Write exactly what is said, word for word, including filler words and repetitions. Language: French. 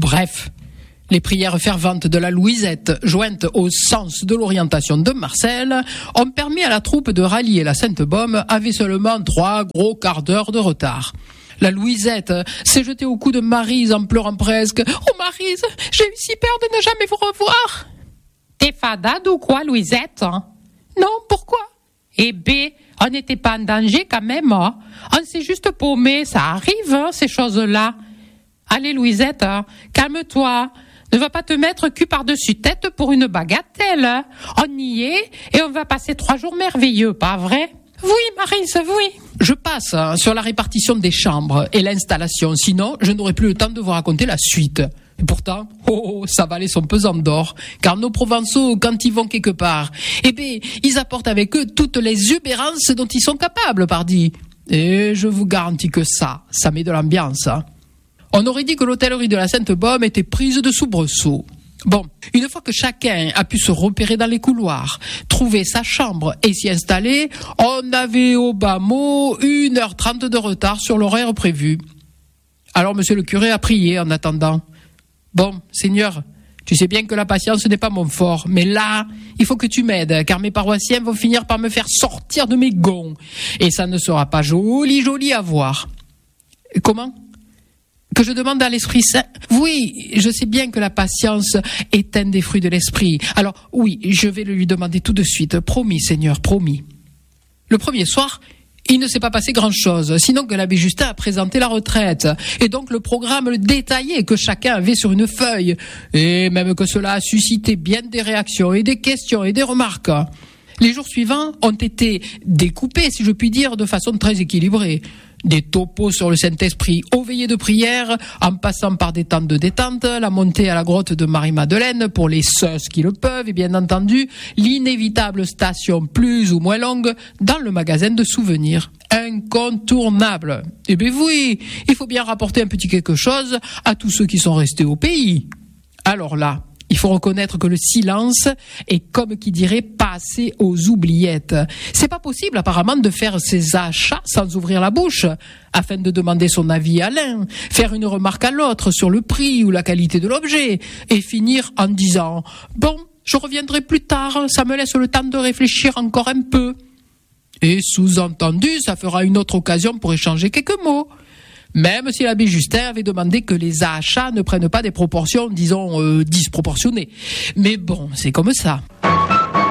Bref, les prières ferventes de la Louisette, jointes au sens de l'orientation de Marcel, ont permis à la troupe de rallier la Sainte-Baume avec seulement trois gros quarts d'heure de retard. La Louisette s'est jetée au cou de Maryse en pleurant presque. « Oh Maryse, j'ai eu si peur de ne jamais vous revoir !»« T'es fadade ou quoi, Louisette ?»« Non, pourquoi ?»« Eh ben, on n'était pas en danger quand même. Hein. On s'est juste paumé, ça arrive, hein, ces choses-là. Allez, Louisette, hein, calme-toi. Ne va pas te mettre cul par-dessus tête pour une bagatelle. Hein. On y est et on va passer trois jours merveilleux, pas vrai ? Oui, Maryse, oui. Je passe hein, sur la répartition des chambres et l'installation. Sinon, je n'aurai plus le temps de vous raconter la suite. Et pourtant, oh, ça valait son pesant d'or. Car nos Provençaux, quand ils vont quelque part, eh ben, ils apportent avec eux toutes les ubérances dont ils sont capables, pardi. Et je vous garantis que ça, ça met de l'ambiance. Hein. On aurait dit que l'hôtellerie de la Sainte-Baume était prise de soubresauts. Bon, une fois que chacun a pu se repérer dans les couloirs, trouver sa chambre et s'y installer, on avait au bas mot une heure trente de retard sur l'horaire prévu. Alors monsieur le curé a prié en attendant. Bon, Seigneur, tu sais bien que la patience n'est pas mon fort, mais là, il faut que tu m'aides, car mes paroissiens vont finir par me faire sortir de mes gonds. Et ça ne sera pas joli, joli à voir. Comment ? Que je demande à l'Esprit Saint. Oui, je sais bien que la patience est un des fruits de l'Esprit. Alors oui, je vais le lui demander tout de suite. Promis, Seigneur, promis. Le premier soir, il ne s'est pas passé grand-chose, sinon que l'abbé Justin a présenté la retraite, et donc le programme détaillé que chacun avait sur une feuille, et même que cela a suscité bien des réactions et des questions et des remarques. Les jours suivants ont été découpés, si je puis dire, de façon très équilibrée. Des topos sur le Saint-Esprit aux veillées de prière, en passant par des temps de détente, la montée à la grotte de Marie-Madeleine pour les seuls qui le peuvent, et bien entendu, l'inévitable station plus ou moins longue dans le magasin de souvenirs. Incontournable. Eh bien oui, il faut bien rapporter un petit quelque chose à tous ceux qui sont restés au pays. Alors là, il faut reconnaître que le silence est, comme qui dirait, passé aux oubliettes. C'est pas possible, apparemment, de faire ses achats sans ouvrir la bouche, afin de demander son avis à l'un, faire une remarque à l'autre sur le prix ou la qualité de l'objet, et finir en disant « Bon, je reviendrai plus tard, ça me laisse le temps de réfléchir encore un peu. » Et sous-entendu, ça fera une autre occasion pour échanger quelques mots. Même si l'abbé Justin avait demandé que les achats ne prennent pas des proportions, disons, euh, disproportionnées. Mais bon, c'est comme ça.